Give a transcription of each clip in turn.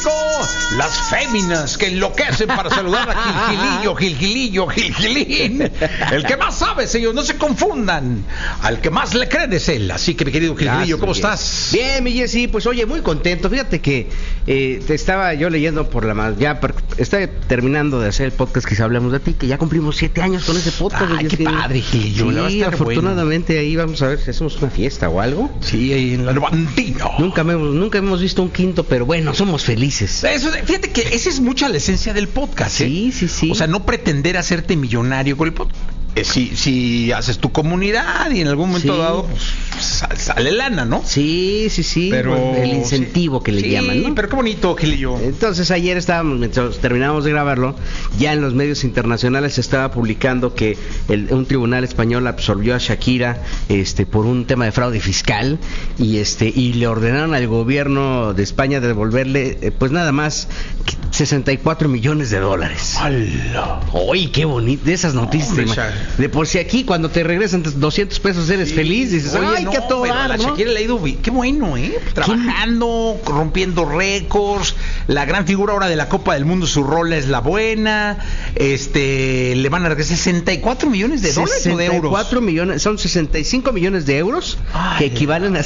público, las féminas que enloquecen para saludar a Gilgilín. El que más sabe, señor, no se confundan. Al que más le creen es él. Así que, mi querido Gilgilillo, ¿cómo estás? Bien, mi Jessy, pues oye, muy contento. Fíjate que te estaba yo leyendo por estoy terminando de hacer el podcast que hablamos de ti, que ya cumplimos 7 años con ese podcast. Ay, qué padre, Gilillo. Sí, afortunadamente bueno. Ahí vamos a ver si hacemos una fiesta o algo. Sí, ahí en el Bandino. Nunca hemos visto un quinto, pero bueno, somos felices. Eso, fíjate que esa es mucha la esencia del podcast. Sí, sí. O sea, no pretender hacerte millonario con el podcast. Si haces tu comunidad y en algún momento dado pues, sale lana, ¿no? Sí. Pero el incentivo que le llaman, ¿no? Pero qué bonito, Gilillo. Entonces ayer mientras terminábamos de grabarlo, ya en los medios internacionales se estaba publicando que un tribunal español absolvió a Shakira por un tema de fraude fiscal y le ordenaron al gobierno de España devolverle pues nada más $64 millones. ¡Hala! ¡Uy, qué bonito! De esas noticias. De por si aquí cuando te regresan $200 eres feliz, dices, oye, ¡ay, qué a todo dar! La Shakira le ha ido bien. ¡Qué bueno, Trabajando, rompiendo récords. La gran figura ahora de la Copa del Mundo, su rol es la buena. Le van a regresar $64 millones o de euros. 64 millones, son 65 millones de euros, que equivalen a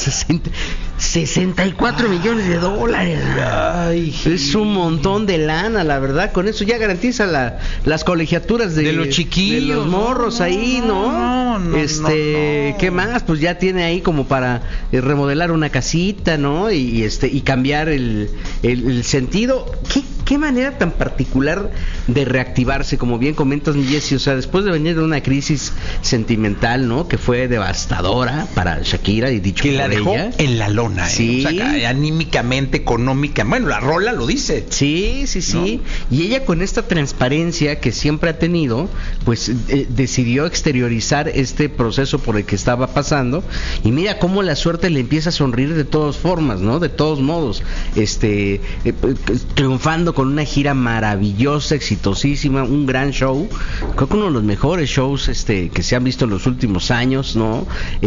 64 millones de dólares. Ay, es un montón de lana, la verdad. Con eso ya garantiza las colegiaturas de los chiquillos, de los morros ahí, ¿no? ¿Qué más? Pues ya tiene ahí como para remodelar una casita, ¿no? Y cambiar el sentido. ¿Qué manera tan particular de reactivarse, como bien comentas, mi Jessy? O sea, después de venir de una crisis sentimental, ¿no? Que fue devastadora para Shakira, y dicho que la dejó ella en la lona, sí. O sea, anímicamente, económica. Bueno, la rola lo dice. Sí. ¿No? Y ella, con esta transparencia que siempre ha tenido, pues decidió exteriorizar este proceso por el que estaba pasando. Y mira cómo la suerte le empieza a sonreír de todas formas, ¿no? De todos modos, triunfando con una gira maravillosa, exitosísima, un gran show. Creo que uno de los mejores shows que se han visto en los últimos años, ¿no?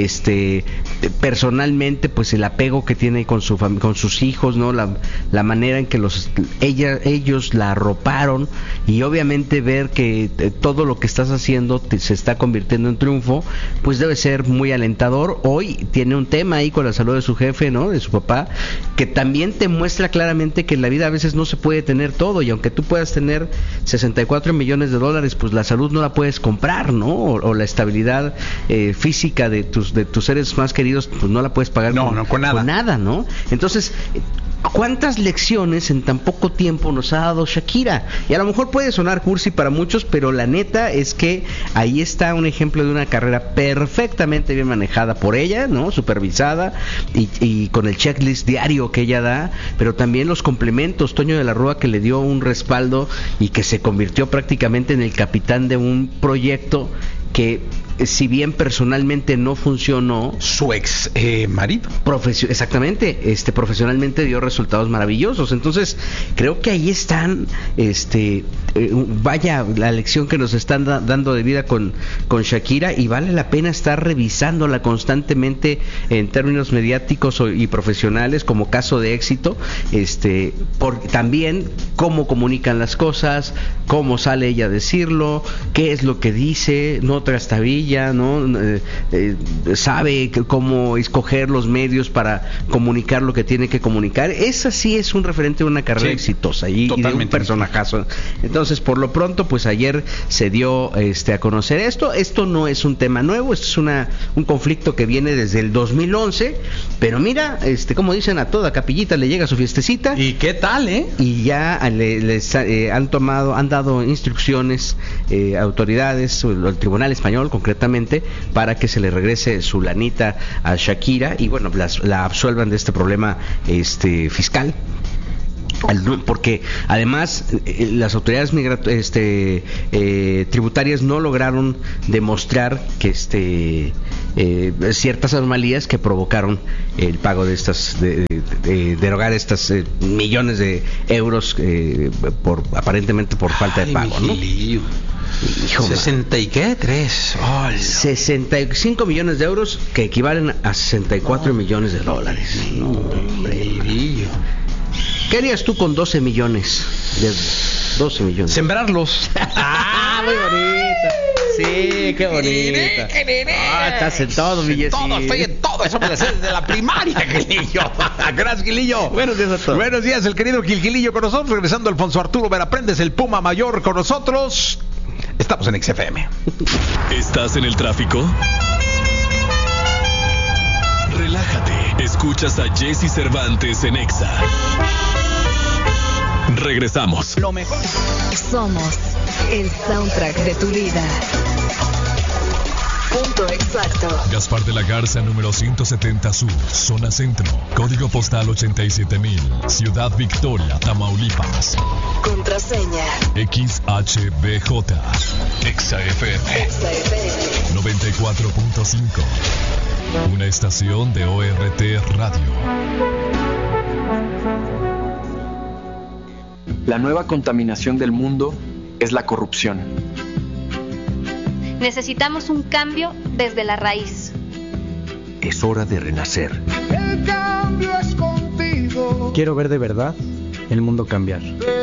Personalmente, pues el apego que tiene con sus hijos, ¿no? La manera en que ellos la arroparon, y obviamente ver que todo lo que estás haciendo se está convirtiendo en triunfo, pues debe ser muy alentador. Hoy tiene un tema ahí con la salud de su jefe, ¿no? De su papá, que también te muestra claramente que en la vida a veces no se puede tener todo, y aunque tú puedas tener $64 millones, pues la salud no la puedes comprar, ¿no? O la estabilidad física de tus seres más queridos, pues no la puedes pagar con nada, ¿no? Entonces, ¿cuántas lecciones en tan poco tiempo nos ha dado Shakira? Y a lo mejor puede sonar cursi para muchos, pero la neta es que ahí está un ejemplo de una carrera perfectamente bien manejada por ella, ¿no? Supervisada y con el checklist diario que ella da, pero también los complementos. Toño de la Rúa, que le dio un respaldo y que se convirtió prácticamente en el capitán de un proyecto que, si bien personalmente no funcionó, su ex marido exactamente, profesionalmente dio resultados maravillosos. Entonces creo que ahí están, vaya la lección que nos están dando de vida con Shakira, y vale la pena estar revisándola constantemente en términos mediáticos y profesionales como caso de éxito, también cómo comunican las cosas, cómo sale ella a decirlo, qué es lo que dice, no trastabilla, ¿no? Sabe cómo escoger los medios para comunicar lo que tiene que comunicar. Esa sí es un referente de una carrera exitosa y de un personajazo. Entonces, por lo pronto, pues ayer se dio a conocer esto. Esto no es un tema nuevo, esto es un conflicto que viene desde el 2011, pero mira, como dicen, a toda capillita le llega su fiestecita. ¿Y qué tal, Y ya les han dado instrucciones autoridades, el Tribunal Español concretamente, para que se le regrese su lanita a Shakira y bueno, la absuelvan de este problema fiscal. Porque además las autoridades tributarias no lograron demostrar que ciertas anomalías que provocaron el pago de estas derogar estas millones de euros aparentemente por falta de pago, ¿no? Hijo, 65 millones de euros que equivalen a $64 millones. No, hombre. ¿Qué harías tú con 12 millones? 12 millones. Sembrarlos. Muy bonita. Sí, qué bonita. Estás en todo, mi Jessy. Estoy en todo. Eso me lo sé desde la primaria, Gilillo. Gracias, Gilillo. Buenos días a todos. Buenos días, el querido Gilillo con nosotros. Regresando Alfonso Arturo Veraprendes, el Puma Mayor con nosotros. Estamos en XFM. ¿Estás en el tráfico? Relájate. Escuchas a Jesse Cervantes en Exa. Regresamos. Lo mejor. Somos el soundtrack de tu vida. Punto exacto. Gaspar de la Garza, número 170 Sur, zona centro, código postal 87,000, Ciudad Victoria, Tamaulipas. Contraseña. XHBJ. XFM 94.5. Una estación de ORT Radio. La nueva contaminación del mundo es la corrupción. Necesitamos un cambio desde la raíz. Es hora de renacer. El cambio es contigo. Quiero ver de verdad el mundo cambiar. De